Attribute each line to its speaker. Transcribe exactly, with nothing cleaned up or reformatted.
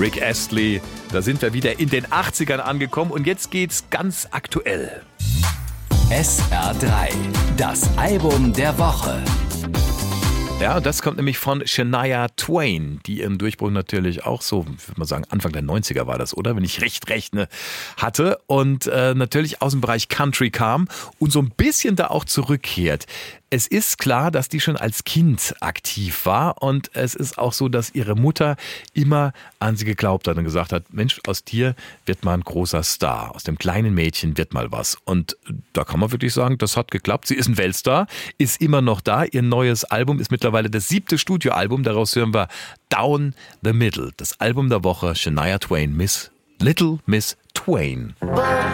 Speaker 1: Rick Astley, da sind wir wieder in den achtzigern angekommen und jetzt geht's ganz aktuell.
Speaker 2: S R drei, das Album der Woche.
Speaker 1: Ja, das kommt nämlich von Shania Twain, die ihren Durchbruch natürlich auch so, ich würde mal sagen, Anfang der neunziger war das, oder? Wenn ich recht rechne, hatte und äh, natürlich aus dem Bereich Country kam und so ein bisschen da auch zurückkehrt. Es ist klar, dass die schon als Kind aktiv war und es ist auch so, dass ihre Mutter immer an sie geglaubt hat und gesagt hat, Mensch, aus dir wird mal ein großer Star, aus dem kleinen Mädchen wird mal was. Und da kann man wirklich sagen, das hat geklappt. Sie ist ein Weltstar, ist immer noch da. Ihr neues Album ist mittlerweile das siebte Studioalbum. Daraus hören wir Down the Middle, das Album der Woche, Shania Twain, Miss Little Miss Twain.